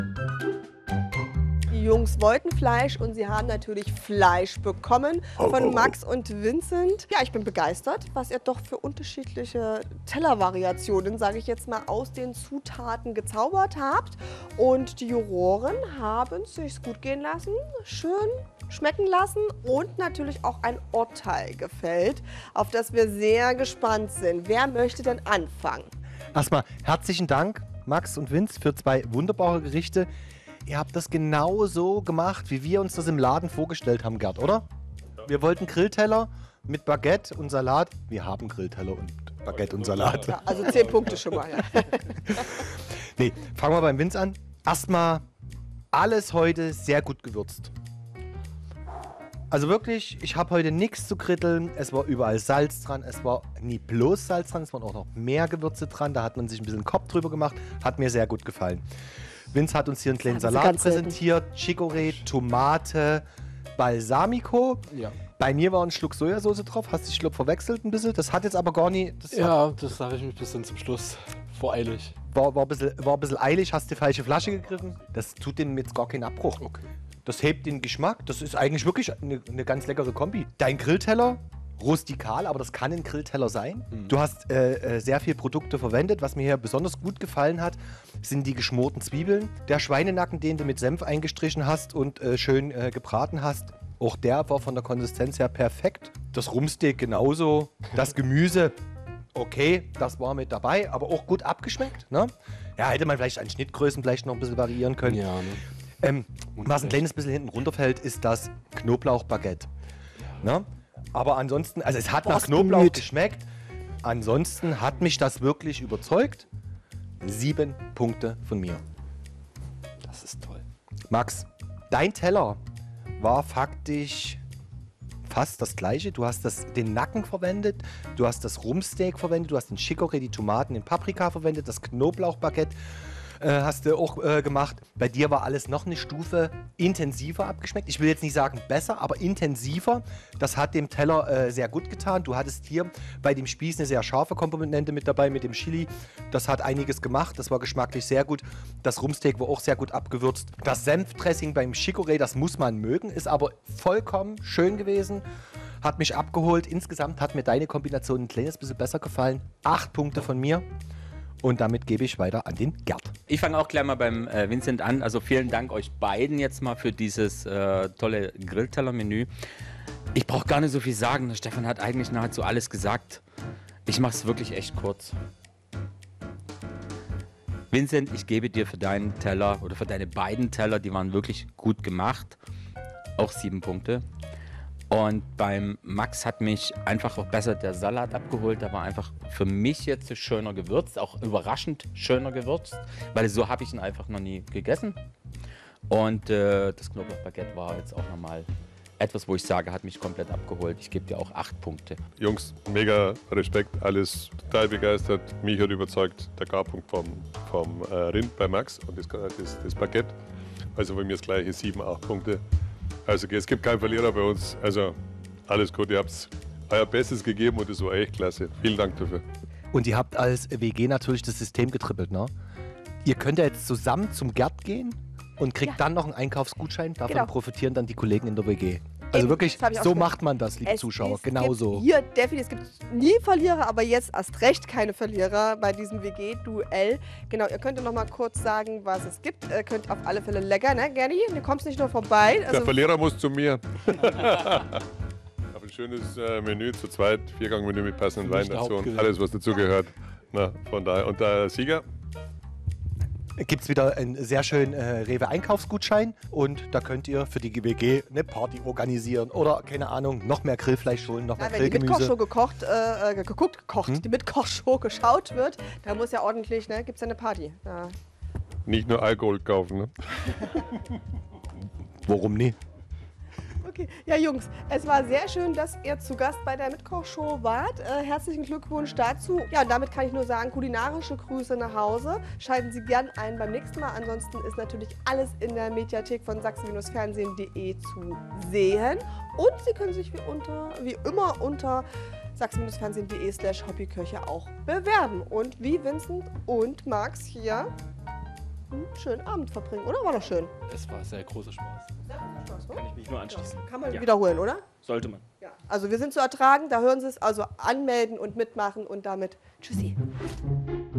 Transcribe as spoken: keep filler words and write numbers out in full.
Die Jungs wollten Fleisch und sie haben natürlich Fleisch bekommen von Max und Vincent. Ja, ich bin begeistert, was ihr doch für unterschiedliche Tellervariationen, sage ich jetzt mal, aus den Zutaten gezaubert habt. Und die Juroren haben es sich gut gehen lassen, schön schmecken lassen und natürlich auch ein Urteil gefällt, auf das wir sehr gespannt sind. Wer möchte denn anfangen? Erstmal herzlichen Dank, Max und Vince, für zwei wunderbare Gerichte. Ihr habt das genau so gemacht, wie wir uns das im Laden vorgestellt haben, Gerd, oder? Ja. Wir wollten Grillteller mit Baguette und Salat. Wir haben Grillteller und Baguette und Salat. Ja, also zehn Punkte schon mal. Ja. Nee, fangen wir beim Vince an. Erstmal alles heute sehr gut gewürzt. Also wirklich, ich habe heute nichts zu kritteln. Es war überall Salz dran. Es war nie bloß Salz dran, es waren auch noch mehr Gewürze dran. Da hat man sich ein bisschen Kopf drüber gemacht. Hat mir sehr gut gefallen. Vince hat uns hier einen kleinen Salat präsentiert. Chicorée, Tomate, Balsamico. Ja. Bei mir war ein Schluck Sojasauce drauf. Hast du dich, glaube verwechselt ein bisschen? Das hat jetzt aber gar nicht... Das ja, das sage ich mich bis zum Schluss. Voreilig. War, war, ein bisschen, war ein bisschen eilig. Hast die falsche Flasche gegriffen. Das tut dem jetzt gar keinen Abbruch. Okay. Das hebt den Geschmack. Das ist eigentlich wirklich eine, eine ganz leckere Kombi. Dein Grillteller, rustikal, aber das kann ein Grillteller sein. Mhm. Du hast äh, sehr viel Produkte verwendet. Was mir hier besonders gut gefallen hat, sind die geschmorten Zwiebeln. Der Schweinenacken, den du mit Senf eingestrichen hast und äh, schön äh, gebraten hast. Auch der war von der Konsistenz her perfekt. Das Rumpsteak genauso. Das Gemüse, okay, das war mit dabei, aber auch gut abgeschmeckt. Ne? Ja, hätte man vielleicht an Schnittgrößen vielleicht noch ein bisschen variieren können. Ja, ne? Ähm, was ein kleines bisschen hinten runterfällt, ist das Knoblauchbaguette. Ja. Ne? Aber ansonsten, also es hat nach Knoblauch bemüht. geschmeckt. Ansonsten hat mich das wirklich überzeugt. Sieben Punkte von mir. Das ist toll. Max, dein Teller war faktisch fast das gleiche. Du hast das, den Nacken verwendet, du hast das Rumpsteak verwendet, du hast den Chicorée, die Tomaten, den Paprika verwendet, das Knoblauchbaguette äh, hast du auch äh, gemacht. Bei dir war alles noch eine Stufe intensiver abgeschmeckt. Ich will jetzt nicht sagen besser, aber intensiver. Das hat dem Teller äh, sehr gut getan. Du hattest hier bei dem Spieß eine sehr scharfe Komponente mit dabei, mit dem Chili. Das hat einiges gemacht. Das war geschmacklich sehr gut. Das Rumpsteak war auch sehr gut abgewürzt. Das Senfdressing beim Chicorée, das muss man mögen, ist aber vollkommen schön gewesen. Hat mich abgeholt. Insgesamt hat mir deine Kombination ein kleines bisschen besser gefallen. Acht Punkte von mir. Und damit gebe ich weiter an den Gerd. Ich fange auch gleich mal beim äh, Vincent an. Also vielen Dank euch beiden jetzt mal für dieses äh, tolle Grillteller-Menü. Ich brauche gar nicht so viel sagen. Der Stefan hat eigentlich nahezu alles gesagt. Ich mache es wirklich echt kurz. Vincent, ich gebe dir für deinen Teller oder für deine beiden Teller, die waren wirklich gut gemacht, auch sieben Punkte. Und beim Max hat mich einfach auch besser der Salat abgeholt. Der war einfach für mich jetzt schöner gewürzt, auch überraschend schöner gewürzt, weil so habe ich ihn einfach noch nie gegessen. Und äh, das Knoblauchbaguette war jetzt auch nochmal etwas, wo ich sage, hat mich komplett abgeholt. Ich gebe dir auch acht Punkte. Jungs, mega Respekt, alles total begeistert. Mich hat überzeugt der Garpunkt vom, vom äh, Rind bei Max und das, das, das Baguette. Also bei mir das gleiche, sieben, acht Punkte. Also es gibt keinen Verlierer bei uns. Also alles gut, ihr habt euer Bestes gegeben und es war echt klasse. Vielen Dank dafür. Und ihr habt als W G natürlich das System getrippelt, ne? Ihr könnt ja jetzt zusammen zum Gerd gehen und kriegt ja. dann noch einen Einkaufsgutschein. Davon genau. profitieren dann die Kollegen in der W G. Also Eben, wirklich, so macht man das, liebe es Zuschauer, ist, genau so. Hier definitiv, es gibt nie Verlierer, aber jetzt erst recht keine Verlierer bei diesem W G-Duell. Genau, ihr könnt noch mal kurz sagen, was es gibt. Ihr könnt auf alle Fälle lecker, ne, Gerni? Du kommst nicht nur vorbei. Also der Verlierer muss zu mir. Aber ein schönes äh, Menü zu zweit, Viergang-Menü mit passenden Wein dazu und alles, was dazu gehört. Na, von daher. Und der Sieger? Gibt es wieder einen sehr schönen äh, Rewe-Einkaufsgutschein und da könnt ihr für die W G eine Party organisieren oder, keine Ahnung, noch mehr Grillfleisch holen, noch mehr ja, Grillgemüse. Wenn die Mitkochshow gekocht, äh, geguckt, gekocht, hm? die Mitkochshow geschaut wird, da muss ja ordentlich, ne, gibt es ja eine Party. Ja. Nicht nur Alkohol kaufen, ne? Warum nie? Okay, ja Jungs, es war sehr schön, dass ihr zu Gast bei der Mitkochshow wart. Äh, herzlichen Glückwunsch dazu. Ja, und damit kann ich nur sagen, kulinarische Grüße nach Hause. Schalten Sie gern ein beim nächsten Mal. Ansonsten ist natürlich alles in der Mediathek von sachsen-fernsehen punkt de zu sehen. Und Sie können sich wie, unter, wie immer unter sachsen-fernsehen punkt de slash hobbyköche auch bewerben. Und wie Vincent und Max hier einen schönen Abend verbringen, oder? War doch schön. Es war sehr großer Spaß. Kann ich mich nur anschließen. Kann man Ja. wiederholen, oder? Sollte man. Ja. Also wir sind zu ertragen, da hören Sie es. Also anmelden und mitmachen und damit tschüssi.